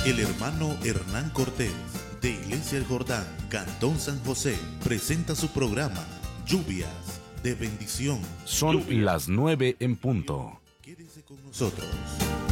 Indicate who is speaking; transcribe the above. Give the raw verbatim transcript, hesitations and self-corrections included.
Speaker 1: El hermano Hernán Cortés, de Iglesia El Jordán, Cantón San José, presenta su programa Lluvias de Bendición.
Speaker 2: Son las nueve en punto.
Speaker 1: Quédese con nosotros.